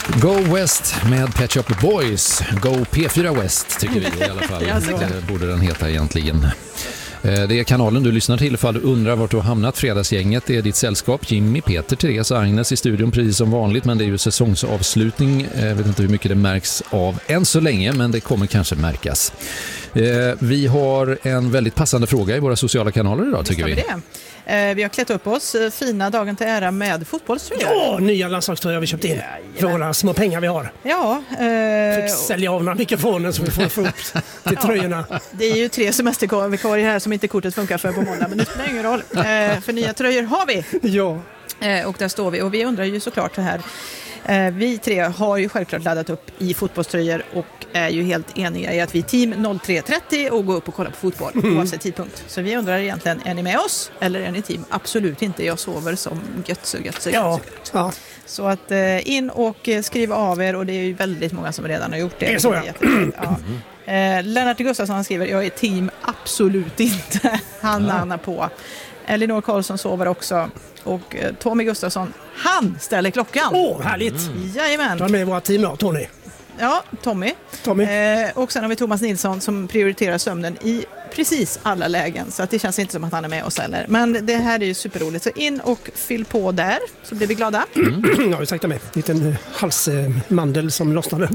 Go West med Pet Shop Boys. Go P4 West tycker vi i alla fall. Det borde den heta egentligen. Det är kanalen du lyssnar till ifall du undrar vart du har hamnat. Fredagsgänget, det är ditt sällskap. Jimmy, Peter, Therese och Agnes i studion precis som vanligt. Men det är ju säsongsavslutning. Jag vet inte hur mycket det märks av än så länge, men det kommer kanske märkas. Vi har en väldigt passande fråga i våra sociala kanaler idag tycker vi. Vi har klätt upp oss fina dagen till ära med fotbollströjor. Ja, nya landslagströjor har vi köpt in. För våra små pengar vi har. Ja. Fick sälja av några mikrofoner som vi får få upp till tröjorna. Det är ju 3 semestervikarier här som inte kortet funkar för på måndag. Men det spelar ingen roll. För nya tröjor har vi. Ja. Och där står vi. Och vi undrar ju såklart det här. Vi 3 har ju självklart laddat upp i fotbollströjor och är ju helt eniga i att vi är team 03.30 och går upp och kollar på fotboll oavsett tidpunkt. Så vi undrar egentligen, är ni med oss eller är ni team? Absolut inte, jag sover som gött. Ja. Så att in och skriva av er, och det är ju väldigt många som redan har gjort det. Det är så, ja. Lennart Gustafsson skriver, jag är team absolut inte. Han på. Elinor Karlsson sover också. Och Tommy Gustafsson, han ställer klockan. Härligt. Jajamän. Ta med våra team då, Tony. Ja, Tommy. Och sen har vi Thomas Nilsson som prioriterar sömnen i precis alla lägen. Så att det känns inte som att han är med oss heller. Men det här är ju superroligt. Så in och fyll på där, så blir vi glada. Ja, vi sakta med. En liten halsmandel som lossnade.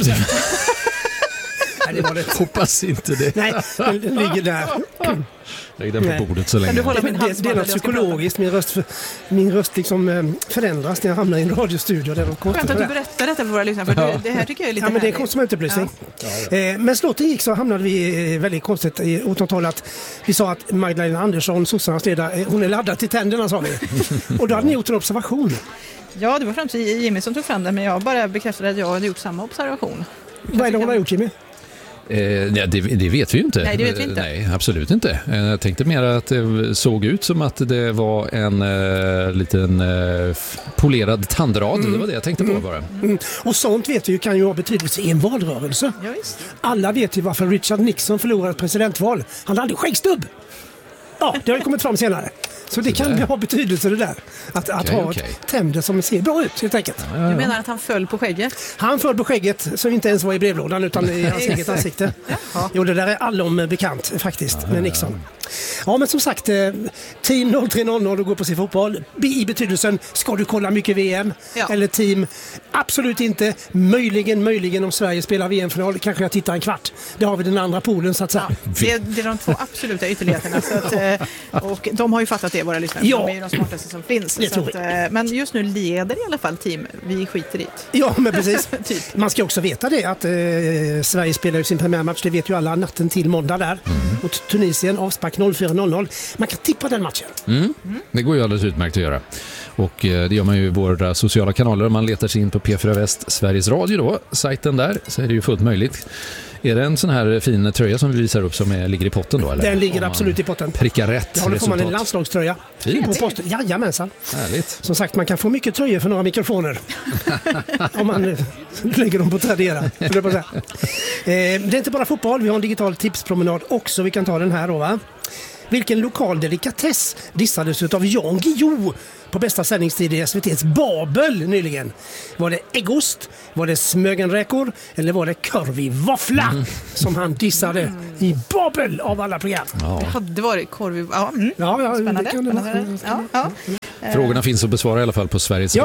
Nej, det var det. Hoppas inte det. Nej, den ligger där. Lägg den på bordet så länge. Det är något psykologiskt. Min röst liksom förändras när jag hamnar i en radiostudio. Skönt att du berättar detta för våra lyssnare, för det här tycker jag är lite men det är konsumentupplysning. Men slåten gick så hamnade vi väldigt konstigt i åt att vi sa att Magdalena Andersson, sossarnas ledare, hon är laddad till tänderna, sa vi. Och då hade ni gjort en observation. Ja, det var främst Jimmy som tog fram det, men jag bara bekräftade att jag hade gjort samma observation. Vad är det hon har gjort, Jimmy? Det vet vi ju inte. Nej, det vet vi inte. Nej, absolut inte. Jag tänkte mer att det såg ut som att det var en liten polerad tandrad. Det var det jag tänkte på bara. Och sånt vet vi ju kan ju ha betydelse i en valrörelse. Ja, visst. Alla vet ju varför Richard Nixon förlorade ett presidentval. Han hade aldrig skäggstubb. Ja, det har ju kommit fram senare. Så det kan ha betydelse det där. Att ha tänder som ser bra ut helt enkelt. Du menar att han föll på skägget? Han föll på skägget som inte ens var i brevlådan utan i hans eget ansikte. Jo, det där är allom bekant faktiskt med Nixon. Ja, men som sagt, team 03.00 och går på sin fotboll. I betydelsen, ska du kolla mycket VM? Ja. Eller team, absolut inte. Möjligen om Sverige spelar VM-final, kanske jag tittar en kvart. Det har vi den andra polen så att säga. Det är de 2 absoluta ytterligheterna. Så att, och de har ju fattat det, våra lyssnare. De är ju de smartaste som finns. Så att, men just nu leder i alla fall team. Vi skiter i det. Ja, men precis. Typ. Man ska också veta det att Sverige spelar ju sin premiärmatch. Det vet ju alla, natten till måndag där. Mot Tunisien, avspark 04.00. Man kan tippa den matchen. Det går ju alldeles utmärkt att göra. Och det gör man ju i våra sociala kanaler. Man letar sig in på P4 Väst, Sveriges Radio då, sajten där, så är det ju fullt möjligt. Är det en sån här fin tröja som vi visar upp som ligger i potten då? Eller? Den ligger absolut i potten. Prickar rätt. Ja, då får man en landslagströja. På posten. Jajamensan. Härligt. Som sagt, man kan få mycket tröjor för några mikrofoner. Om man lägger dem på Tradera. Det är inte bara fotboll, vi har en digital tipspromenad också. Vi kan ta den här då, va? Vilken lokal delikatess dissades av Jan Guillou på bästa sändningstid i SVT:s Babel nyligen? Var det äggost, var det smögenräkor eller var det korvivåffla som han dissade i Babel av alla program? Ja. Det hade varit spännande. Frågorna finns att besvara i alla fall på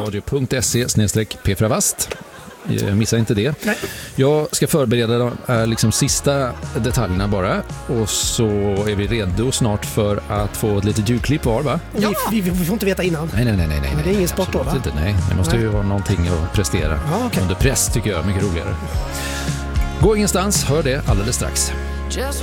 sverigesradio.se/p4vast. Missa inte det. Nej. Jag ska förbereda de sista detaljerna bara. Och så är vi redo snart för att få ett litet ljudklipp var, va? Ja. Vi får inte veta innan. Nej. Det är ingen sport då, va? Inte, nej. Det måste ju vara någonting att prestera. Under press tycker jag är mycket roligare. Gå ingenstans, hör det alldeles strax.